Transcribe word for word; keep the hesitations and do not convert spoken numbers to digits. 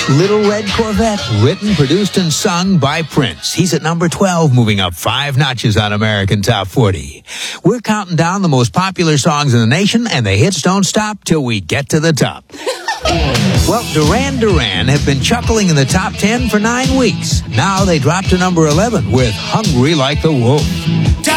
Little Red Corvette, written, produced, and sung by Prince. He's at number twelve, moving up five notches on American Top forty. We're counting down the most popular songs in the nation, and the hits don't stop till we get to the top. Well, Duran Duran have been chuckling in the top ten for nine weeks. Now they dropped to number eleven with Hungry Like the Wolf.